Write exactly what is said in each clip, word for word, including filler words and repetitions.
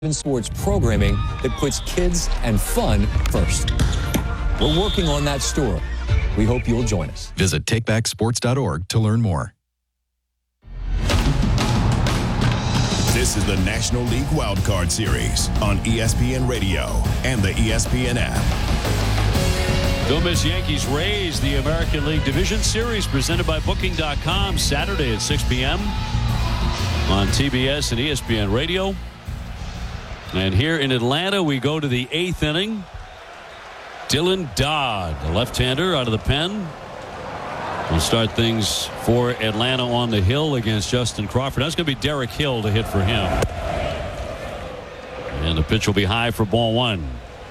Sports programming that puts kids and fun first. We're working on that story. We hope you'll join us. Visit take back sports dot org to learn more. This is the National League Wildcard Series on E S P N Radio and the E S P N app. Don't miss Yankees Rays, the American League Division Series presented by Booking dot com Saturday at six p.m. on T B S and E S P N Radio. And here in Atlanta, we go to the eighth inning. Dylan Dodd, the left-hander out of the pen, will start things for Atlanta on the hill against Justin Crawford. That's going to be Derek Hill to hit for him. And the pitch will be high for ball one.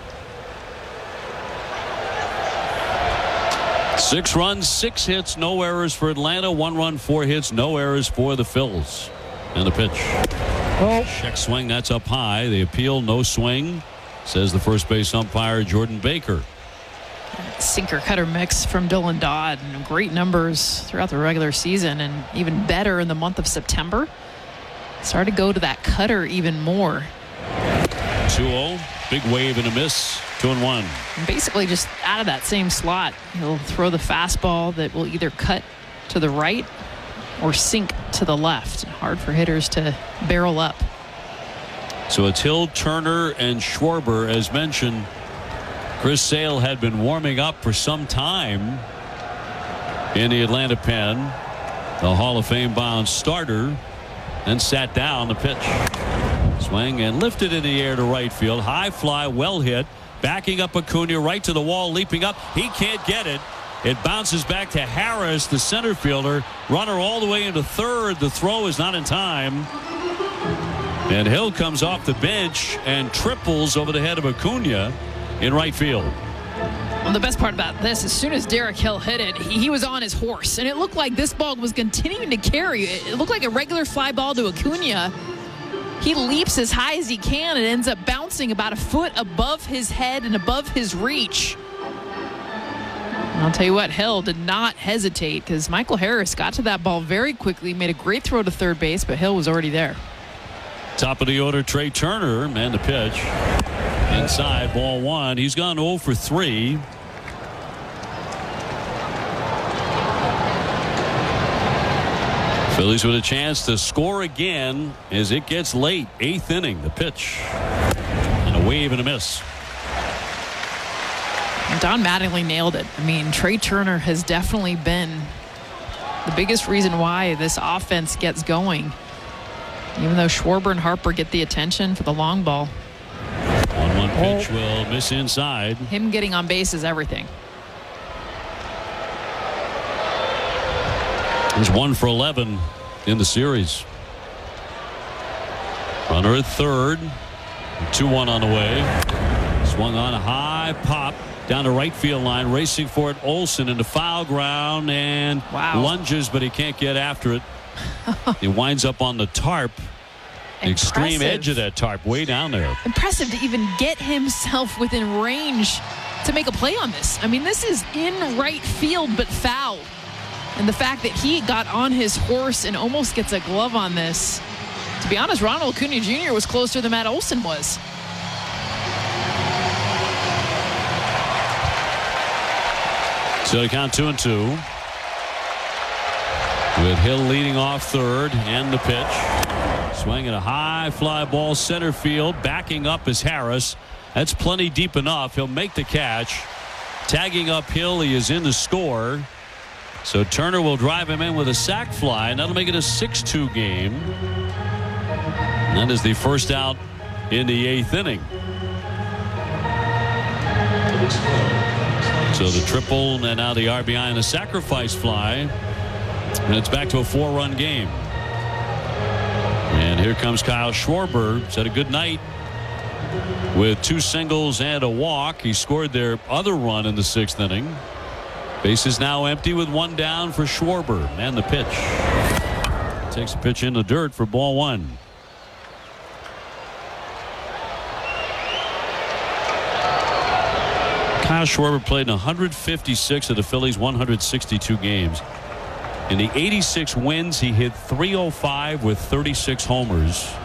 Six runs, six hits, no errors for Atlanta. One run, four hits, no errors for the Phils. And the pitch. Oh. Check swing, that's up high. The appeal, no swing, says the first base umpire, Jordan Baker. Sinker cutter mix from Dylan Dodd, and great numbers throughout the regular season and even better in the month of September. Started to go to that cutter even more. two oh, big wave and a miss, two and one. And basically just out of that same slot, he'll throw the fastball that will either cut to the right or sink to the left. Hard for hitters to barrel up. So it's Hill, Turner, and Schwarber. As mentioned, Chris Sale had been warming up for some time in the Atlanta pen. The Hall of Fame bound starter, then sat down. The pitch. Swing and lifted in the air to right field. High fly, well hit. Backing up Acuna right to the wall, leaping up. He can't get it. It bounces back to Harris, the center fielder. Runner all the way into third. The throw is not in time. And Hill comes off the bench and triples over the head of Acuna in right field. Well, the best part about this, as soon as Derek Hill hit it, he, he was on his horse. And it looked like this ball was continuing to carry. It looked like a regular fly ball to Acuna. He leaps as high as he can and ends up bouncing about a foot above his head and above his reach. I'll tell you what, Hill did not hesitate because Michael Harris got to that ball very quickly, made a great throw to third base, but Hill was already there. Top of the order, Trey Turner, and the pitch. Inside, ball one. He's gone oh for three. Phillies with a chance to score again as it gets late. Eighth inning, the pitch. And a wave and a miss. Don Mattingly nailed it. I mean, Trey Turner has definitely been the biggest reason why this offense gets going. Even though Schwarber and Harper get the attention for the long ball. one one pitch will miss inside. Him getting on base is everything. He's one for eleven in the series. Runner at third. two one on the way. Swung on a high pop. Down the right field line, racing for it. Olsen into foul ground and wow. lunges, but he can't get after it. He winds up on the tarp. The extreme edge of that tarp, way down there. Impressive to even get himself within range to make a play on this. I mean, this is in right field, but foul. And the fact that he got on his horse and almost gets a glove on this. To be honest, Ronald Acuna Junior was closer than Matt Olson was. So they count two and two. With Hill leading off third and the pitch. Swinging a high fly ball center field. Backing up is Harris. That's plenty deep enough. He'll make the catch. Tagging up Hill. He is in the score. So Turner will drive him in with a sac fly. And that'll make it a six two game. And that is the first out in the eighth inning. So the triple and now the R B I and the sacrifice fly. And it's back to a four-run game. And here comes Kyle Schwarber. He's had a good night with two singles and a walk. He scored their other run in the sixth inning. Base is now empty with one down for Schwarber. And the pitch. Takes a pitch in the dirt for ball one. Kyle Schwarber played in one hundred fifty-six of the Phillies' one hundred sixty-two games. In the eighty-six wins, he hit three oh five with thirty-six homers.